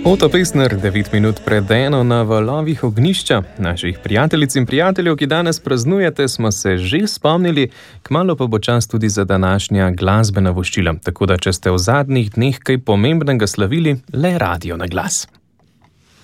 Oto Pestner, 9 minut pred 1 na valovih ognjišča. Naših prijateljic in prijateljev, ki danes praznujete, smo se že spomnili, kmalu pa bo čas tudi za današnja glasbena voščila. Tako da, če ste v zadnjih dneh kaj pomembnega slavili, le radio na glas.